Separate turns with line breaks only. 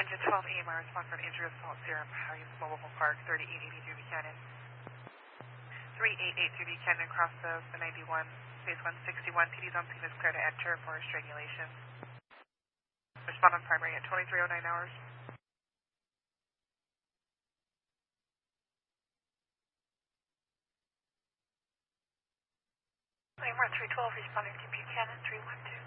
Engine 12 AMR, respond for an injury assault, Sierra Heights Mobile Home Park, 3883 Buchanan. 3883 Buchanan, cross the 91, space 161, PD's on scene is clear to enter for strangulation. Respond on primary at 2309 hours. AMR 312, responding to Buchanan 312.